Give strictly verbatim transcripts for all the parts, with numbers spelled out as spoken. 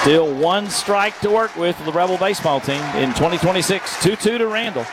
Still one strike to work with for the Rebel baseball team in twenty twenty-six. two two to Randall.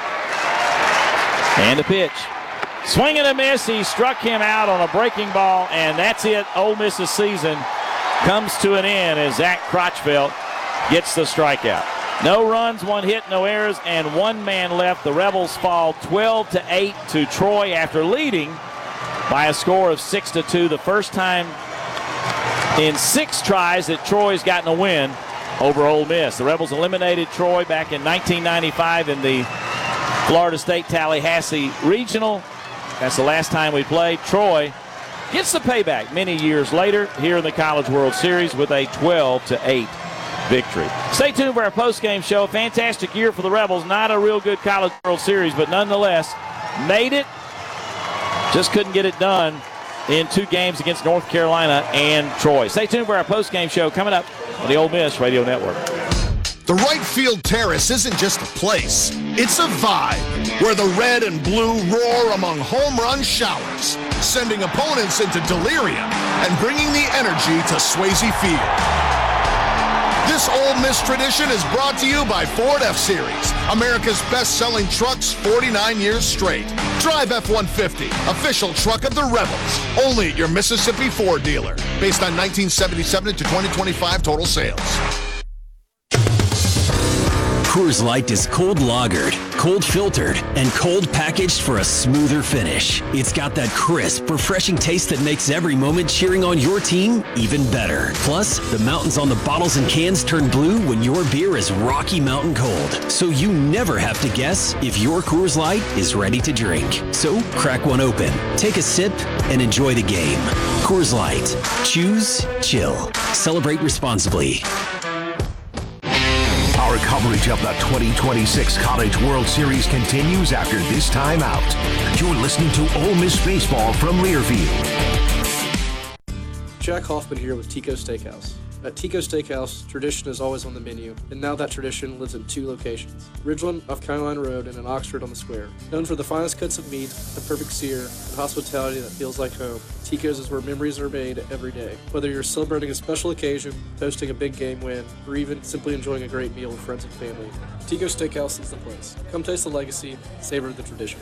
And a pitch. Swing and a miss. He struck him out on a breaking ball, and that's it. Ole Miss's season comes to an end as Zach Crotchfeld gets the strikeout. No runs, one hit, no errors, and one man left. The Rebels fall twelve to eight to Troy after leading by a score of six to two. The first time in six tries that Troy's gotten a win over Ole Miss. The Rebels eliminated Troy back in nineteen ninety-five in the Florida State Tallahassee Regional. That's the last time we played. Troy gets the payback many years later here in the College World Series with a twelve to eight victory. Stay tuned for our post-game show. Fantastic year for the Rebels. Not a real good College World Series, but nonetheless made it. Just couldn't get it done in two games against North Carolina and Troy. Stay tuned for our post-game show coming up on the Ole Miss Radio Network. The right field terrace isn't just a place, it's a vibe where the red and blue roar among home run showers, sending opponents into delirium and bringing the energy to Swayze Field. This Ole Miss tradition is brought to you by Ford F-Series, America's best-selling trucks forty-nine years straight. Drive F one fifty, official truck of the Rebels, only at your Mississippi Ford dealer, based on nineteen seventy-seven to twenty twenty-five total sales. Coors Light is cold lagered, cold filtered, and cold packaged for a smoother finish. It's got that crisp, refreshing taste that makes every moment cheering on your team even better. Plus, the mountains on the bottles and cans turn blue when your beer is Rocky Mountain cold, so you never have to guess if your Coors Light is ready to drink. So, crack one open, take a sip, and enjoy the game. Coors Light. Choose chill. Celebrate responsibly. Our coverage of the twenty twenty-six College World Series continues after this time out. You're listening to Ole Miss Baseball from Learfield. Jack Hoffman here with Tico Steakhouse. At Tico Steakhouse, tradition is always on the menu, and now that tradition lives in two locations, Ridgeland off County Line Road and in Oxford on the Square. Known for the finest cuts of meat, the perfect sear, and hospitality that feels like home, Tico's is where memories are made every day. Whether you're celebrating a special occasion, toasting a big game win, or even simply enjoying a great meal with friends and family, Tico Steakhouse is the place. Come taste the legacy, savor the tradition.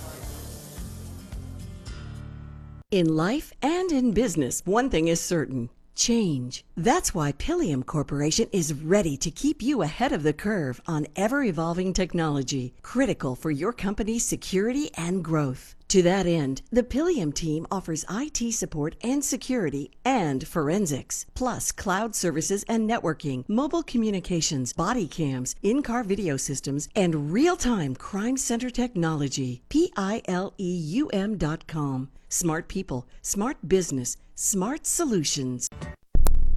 In life and in business, one thing is certain. Change. That's why Pilium Corporation is ready to keep you ahead of the curve on ever-evolving technology, critical for your company's security and growth. To that end, the Pilium team offers I T support and security and forensics, plus cloud services and networking, mobile communications, body cams, in-car video systems, and real-time crime center technology. P I L E U M dot com. Smart people, smart business, smart solutions.